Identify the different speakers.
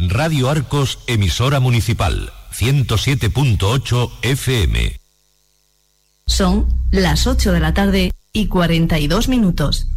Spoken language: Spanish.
Speaker 1: Radio Arcos, emisora municipal, 107.8 FM.
Speaker 2: Son las 8 de la tarde y 42 minutos.